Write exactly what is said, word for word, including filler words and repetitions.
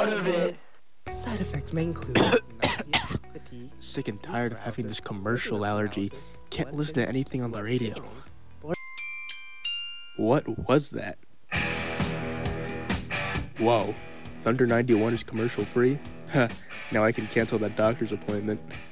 of it. Side effects may include nausea, fatigue. Sick and tired of having this commercial allergy. Can't listen to anything on the radio. What was that? Whoa. Thunder ninety-one is commercial free? Huh, now I can cancel that doctor's appointment.